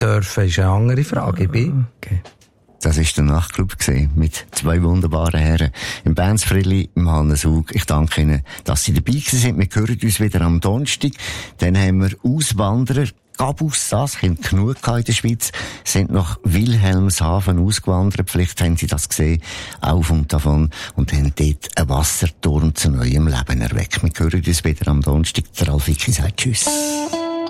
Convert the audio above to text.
dürfen, ist eine andere Frage. Okay. Das war der Nachtclub mit 2 wunderbaren Herren. Im Benz Frilli, im Hannes Hug. Ich danke Ihnen, dass Sie dabei sind. Wir hören uns wieder am Donnerstag. Dann haben wir Auswanderer. Gabus, das haben genug in der Schweiz, sind nach Wilhelmshaven ausgewandert. Vielleicht haben Sie das gesehen, auf und davon. Und haben dort einen Wasserturm zu neuem Leben erweckt. Wir hören uns wieder am Donnerstag. Der Ralf Icki sagt Tschüss.